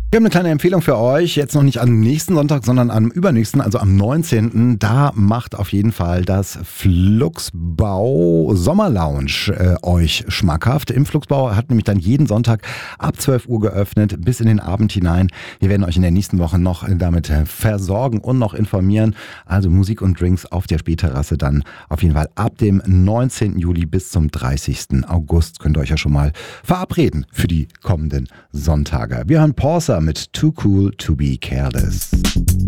Wir haben eine kleine Empfehlung für euch, jetzt noch nicht am nächsten Sonntag, sondern am übernächsten, also am 19. Da macht auf jeden Fall das Flugsbau Sommerlounge euch schmackhaft. Im Flugsbau hat nämlich dann jeden Sonntag ab 12 Uhr geöffnet, bis in den Abend hinein. Wir werden euch in der nächsten Woche noch damit versorgen und noch informieren. Also Musik und Drinks auf der Spähterrasse dann auf jeden Fall ab dem 19. Juli bis zum 30. August. Könnt ihr euch ja schon mal verabreden für die kommenden Sonntage. Wir hören Porsa mit Too Cool to be Careless.